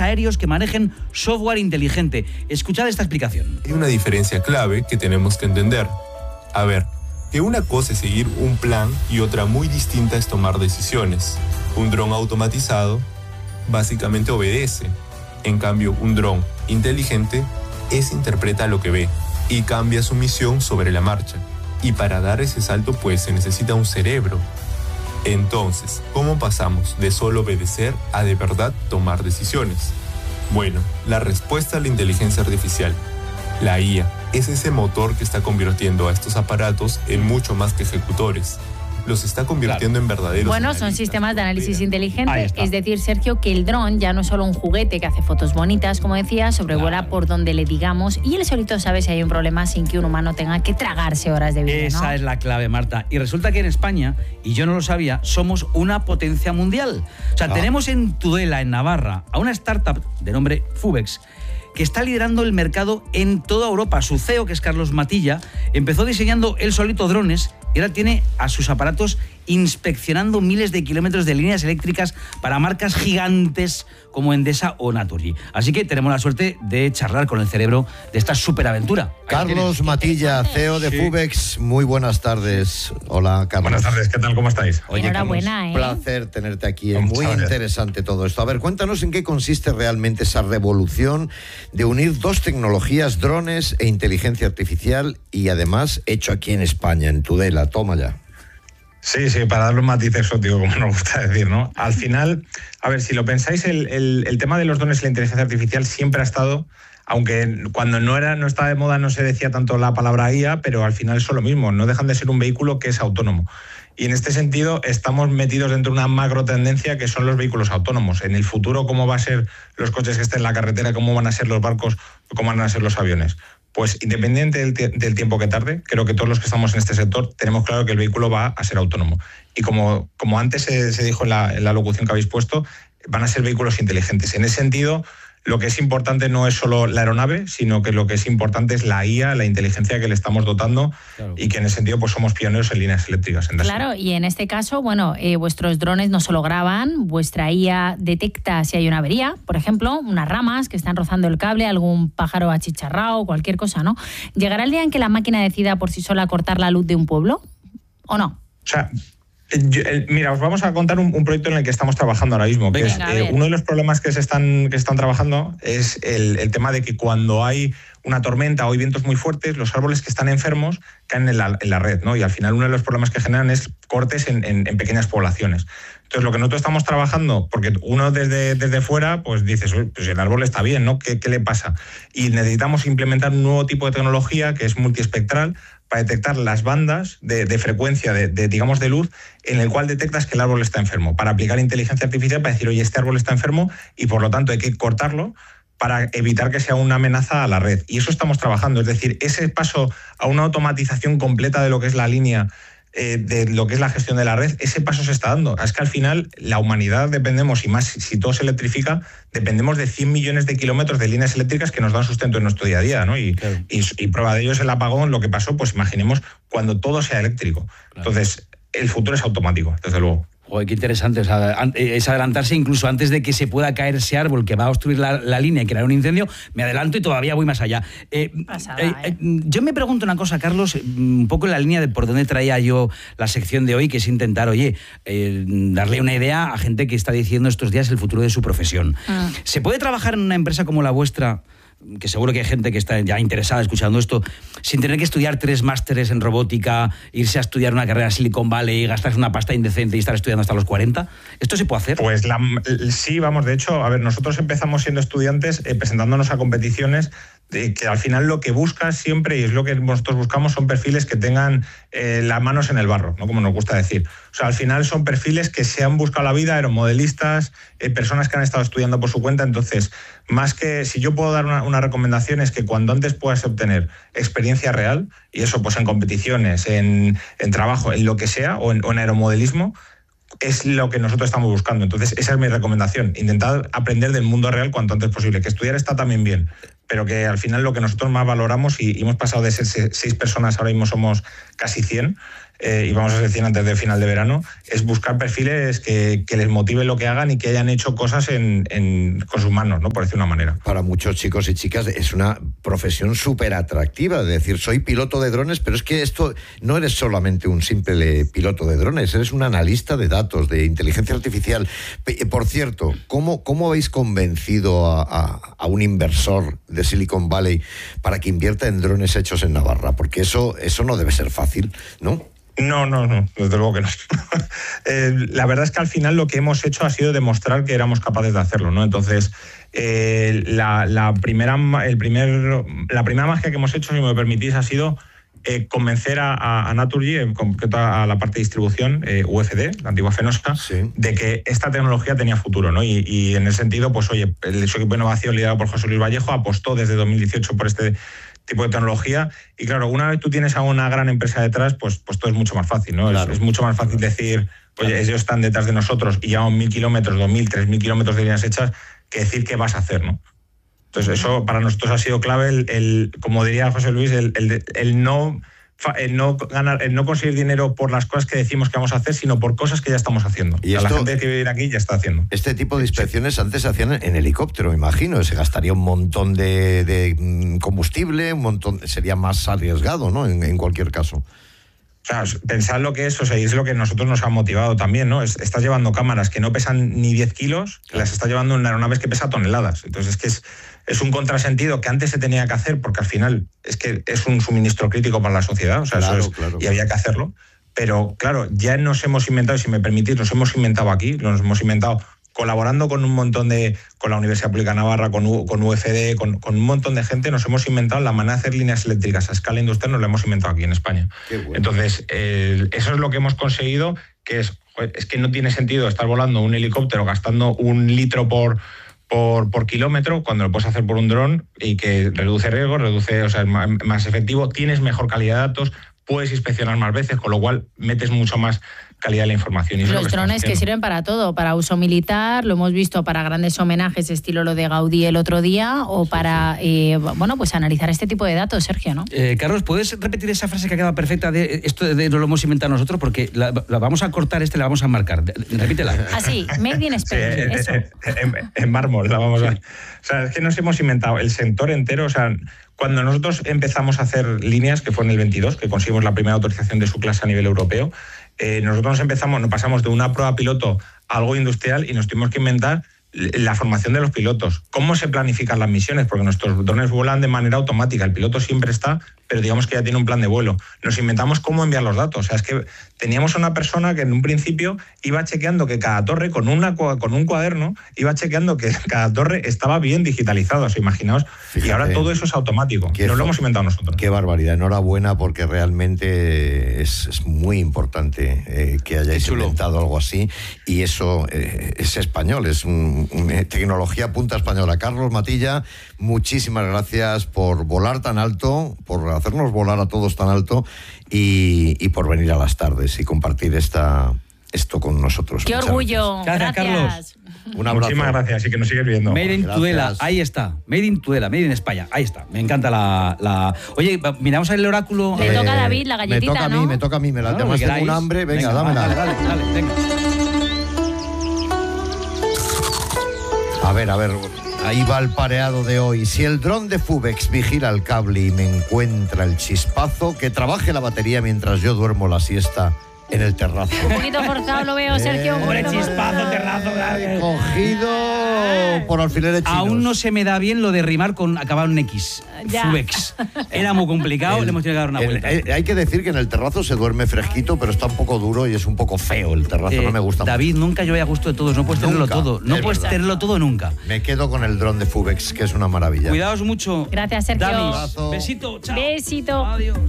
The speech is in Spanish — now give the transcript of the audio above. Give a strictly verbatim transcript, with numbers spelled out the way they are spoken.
aéreos que manejen software inteligente. Escuchad esta explicación. Hay una diferencia clave que tenemos que entender. A ver, que una cosa es seguir un plan y otra muy distinta es tomar decisiones. Un dron automatizado básicamente obedece. En cambio, un dron inteligente es interpreta lo que ve y cambia su misión sobre la marcha. Y para dar ese salto, pues, se necesita un cerebro. Entonces, ¿cómo pasamos de solo obedecer a de verdad tomar decisiones? Bueno, la respuesta a la inteligencia artificial, la I A, es ese motor que está convirtiendo a estos aparatos en mucho más que ejecutores. Los está convirtiendo claro. en verdaderos Bueno, son sistemas de análisis inteligente, es decir, Sergio, que el dron ya no es solo un juguete que hace fotos bonitas, como decía, sobrevuela claro. por donde le digamos y él solito sabe si hay un problema sin que un humano tenga que tragarse horas de vídeo, Esa ¿no? es la clave, Marta. Y resulta que en España, y yo no lo sabía, somos una potencia mundial. O sea, ah. tenemos en Tudela, en Navarra, a una startup de nombre Fubex, que está liderando el mercado en toda Europa. Su C E O, que es Carlos Matilla, empezó diseñando él solito drones y ahora tiene a sus aparatos inspeccionando miles de kilómetros de líneas eléctricas para marcas gigantes como Endesa o Naturgy. Así que tenemos la suerte de charlar con el cerebro de esta superaventura. Carlos Matilla, C E O de sí. Fubex, muy buenas tardes. Hola, Carlos. Buenas tardes, ¿qué tal? ¿Cómo estáis? Oye, enhorabuena, Un ¿eh? placer tenerte aquí. Es muy interesante todo esto. A ver, cuéntanos en qué consiste realmente esa revolución de unir dos tecnologías, drones e inteligencia artificial, y además hecho aquí en España, en Tudela. Toma ya. Sí, sí, para darle un matiz exótico, como nos gusta decir, ¿no? Al final, a ver, si lo pensáis, el, el, el tema de los drones y la inteligencia artificial siempre ha estado, aunque cuando no era, no estaba de moda no se decía tanto la palabra I A, pero al final es lo mismo, no dejan de ser un vehículo que es autónomo. Y en este sentido estamos metidos dentro de una macro tendencia que son los vehículos autónomos. En el futuro, ¿cómo van a ser los coches que estén en la carretera? ¿Cómo van a ser los barcos? ¿Cómo van a ser los aviones? Pues independiente del, t- del tiempo que tarde, creo que todos los que estamos en este sector tenemos claro que el vehículo va a ser autónomo. Y como, como antes se, se dijo en la, en la locución que habéis puesto, van a ser vehículos inteligentes. En ese sentido, lo que es importante no es solo la aeronave, sino que lo que es importante es la I A, la inteligencia que le estamos dotando, claro. y que en ese sentido pues somos pioneros en líneas eléctricas. En claro, y en este caso, bueno, eh, vuestros drones no solo graban, vuestra I A detecta si hay una avería, por ejemplo, unas ramas que están rozando el cable, algún pájaro achicharrado, cualquier cosa, ¿no? ¿Llegará el día en que la máquina decida por sí sola cortar la luz de un pueblo o no? O sea... Yo, eh, mira, os vamos a contar un, un proyecto en el que estamos trabajando ahora mismo, que Venga, es eh, uno de los problemas que se están, que están trabajando es el, el tema de que cuando hay una tormenta o hay vientos muy fuertes, los árboles que están enfermos caen en la, en la red, ¿no? Y al final uno de los problemas que generan es cortes en, en, en pequeñas poblaciones. Entonces, lo que nosotros estamos trabajando, porque uno desde, desde fuera, pues dices, pues el árbol está bien, ¿no? ¿Qué, qué le pasa? Y necesitamos implementar un nuevo tipo de tecnología que es multiespectral para detectar las bandas de, de frecuencia, de, de, digamos, de luz, en el cual detectas que el árbol está enfermo, para aplicar inteligencia artificial para decir, oye, este árbol está enfermo y por lo tanto hay que cortarlo para evitar que sea una amenaza a la red. Y eso estamos trabajando, es decir, ese paso a una automatización completa de lo que es la línea, eh, de lo que es la gestión de la red, ese paso se está dando. Es que al final la humanidad dependemos, y más si todo se electrifica, dependemos de cien millones de kilómetros de líneas eléctricas que nos dan sustento en nuestro día a día, ¿no? Y, claro. y, y prueba de ello es el apagón, lo que pasó, pues imaginemos cuando todo sea eléctrico. Claro. Entonces, el futuro es automático, desde luego. Joder, qué interesante. O sea, es adelantarse incluso antes de que se pueda caer ese árbol que va a obstruir la, la línea y crear un incendio. Me adelanto y todavía voy más allá. Eh, Pasada, eh, eh. Yo me pregunto una cosa, Carlos, un poco en la línea de por dónde traía yo la sección de hoy, que es intentar, oye, eh, darle una idea a gente que está diciendo estos días el futuro de su profesión. Ah. ¿Se puede trabajar en una empresa como la vuestra, que seguro que hay gente que está ya interesada escuchando esto, sin tener que estudiar tres másteres en robótica, irse a estudiar una carrera en Silicon Valley, gastarse una pasta indecente y estar estudiando hasta los cuarenta? ¿Esto se puede hacer? Pues la, sí, vamos, de hecho, a ver, nosotros empezamos siendo estudiantes eh, presentándonos a competiciones de que al final lo que buscas siempre, y es lo que nosotros buscamos, son perfiles que tengan eh, las manos en el barro, ¿no? Como nos gusta decir. O sea, al final son perfiles que se han buscado la vida, aeromodelistas, eh, personas que han estado estudiando por su cuenta. Entonces, más que, si yo puedo dar una, una recomendación, es que cuando antes puedas obtener experiencia real, y eso pues en competiciones, en, en trabajo, en lo que sea, o en, o en aeromodelismo, es lo que nosotros estamos buscando. Entonces, esa es mi recomendación. Intentar aprender del mundo real cuanto antes posible. Que estudiar está también bien, pero que al final lo que nosotros más valoramos, y hemos pasado de ser seis personas, ahora mismo somos casi cien, eh, y vamos a seleccionar antes del final de verano, es buscar perfiles que, que les motive lo que hagan y que hayan hecho cosas en, en, con sus manos, ¿no? Por decir una manera. Para muchos chicos y chicas es una profesión súper atractiva, de decir, soy piloto de drones, pero es que esto no eres solamente un simple piloto de drones, eres un analista de datos, de inteligencia artificial. Por cierto, ¿cómo, cómo habéis convencido a, a, a un inversor de Silicon Valley para que invierta en drones hechos en Navarra? Porque eso, eso no debe ser fácil, ¿no? No, no, no, desde luego que no. eh, la verdad es que al final lo que hemos hecho ha sido demostrar que éramos capaces de hacerlo, ¿no? Entonces, eh, la, la, primera, el primer, la primera magia que hemos hecho, si me permitís, ha sido eh, convencer a, a, a Naturgy, en concreto a la parte de distribución, eh, U F D, la antigua Fenosa, sí, de que esta tecnología tenía futuro, ¿no? Y, y en ese sentido, pues oye, el su equipo de innovación liderado por José Luis Vallejo apostó desde dos mil dieciocho por este tipo de tecnología, y claro, una vez tú tienes a una gran empresa detrás, pues, pues todo es mucho más fácil, ¿no? Claro. Es, es mucho más fácil decir, oye, claro, ellos están detrás de nosotros y llevamos mil kilómetros, dos mil, tres mil kilómetros de líneas hechas, que decir qué vas a hacer, ¿no? Entonces eso para nosotros ha sido clave, el, el como diría José Luis, el, el, el no... El no, ganar, el no conseguir dinero por las cosas que decimos que vamos a hacer, sino por cosas que ya estamos haciendo. Y esto, la gente que vive aquí ya está haciendo. Este tipo de inspecciones sí. antes se hacían en helicóptero, me imagino. Se gastaría un montón de, de combustible, un montón, sería más arriesgado, ¿no? En, en cualquier caso. Claro, pensad lo que es, o sea, y es lo que nosotros nos ha motivado también, ¿no? Es, estás llevando cámaras que no pesan ni diez kilos, que las estás llevando en una aeronave que pesa toneladas. Entonces es que es, es un contrasentido que antes se tenía que hacer, porque al final es que es un suministro crítico para la sociedad, o sea, claro, eso es, claro, y había que hacerlo. Pero claro, ya nos hemos inventado, y si me permitís, nos hemos inventado aquí, nos hemos inventado colaborando con un montón de, con la Universidad Pública de Navarra, con, U, con U F D, con, con un montón de gente, nos hemos inventado la manera de hacer líneas eléctricas a escala industrial, nos la hemos inventado aquí en España. Bueno. Entonces, eh, eso es lo que hemos conseguido, que es, es que no tiene sentido estar volando un helicóptero gastando un litro por, por, por kilómetro, cuando lo puedes hacer por un dron y que reduce riesgos, reduce, o sea, es más, más efectivo, tienes mejor calidad de datos, puedes inspeccionar más veces, con lo cual metes mucho más calidad de la información. Y los que drones que sirven para todo, para uso militar, lo hemos visto para grandes homenajes, estilo lo de Gaudí el otro día, o para, eh, bueno, pues analizar este tipo de datos, Sergio, ¿no? Eh, Carlos, ¿puedes repetir esa frase que acaba perfecta de esto de, de no lo hemos inventado nosotros? Porque la, la vamos a cortar, este la vamos a marcar. Repítela. Así, made in Spain, sí, eso. En, en, en mármol la vamos a... O sea, es que nos hemos inventado el sector entero, o sea... Cuando nosotros empezamos a hacer líneas, que fue en el veintidós, que conseguimos la primera autorización de su clase a nivel europeo, eh, nosotros nos empezamos, nos pasamos de una prueba piloto a algo industrial y nos tuvimos que inventar la formación de los pilotos, cómo se planifican las misiones, porque nuestros drones vuelan de manera automática, el piloto siempre está, pero digamos que ya tiene un plan de vuelo. Nos inventamos cómo enviar los datos, o sea, es que teníamos una persona que en un principio iba chequeando que cada torre, con, una, con un cuaderno, iba chequeando que cada torre estaba bien digitalizada, o sea, imaginaos, fíjate, y ahora todo eso es automático, y nos lo hemos inventado nosotros. Qué barbaridad, enhorabuena, porque realmente es, es muy importante eh, que hayáis inventado algo así, y eso eh, es español, es un tecnología punta española. Carlos Matilla, muchísimas gracias por volar tan alto, por hacernos volar a todos tan alto y, y por venir a las tardes y compartir esta, esto con nosotros. ¡Qué Muchas orgullo! Gracias, gracias, Carlos. Un abrazo. Muchísimas gracias y que nos sigues viendo. Made in Gracias. Tudela, ahí está. Made in Tudela, Made in España, ahí está. Me encanta la... la... Oye, miramos el oráculo. Le eh, toca a David la galletita, Me toca ¿no? a mí, me toca a mí. Me la tengo un hambre. Venga, venga, dámela. Dale, dale, dale, venga. A ver, a ver, ahí va el pareado de hoy. Si el dron de Fubex vigila el cable y me encuentra el chispazo, que trabaje la batería mientras yo duermo la siesta en el terrazo. Un poquito forzado lo veo, Sergio. Un Hombre, poquito chispazo, forzado. terrazo. Cogido por alfileres chinos. Aún no se me da bien lo de rimar con acabar en X. Ya. Fubex. Era muy complicado, El- le hemos tenido que dar una el- vuelta. el- hay que decir que en el terrazo se duerme fresquito, pero está un poco duro y es un poco feo el terrazo, Eh, no me gusta David, nunca yo voy a gusto de todos, no puedes tenerlo Nunca, todo. No es puedes verdad. tenerlo todo nunca. mucho. Me quedo con el dron de Fubex, que es una maravilla. Cuidaos mucho. Gracias, Sergio. Damis, Abrazo. besito, chao. Besito. Adiós.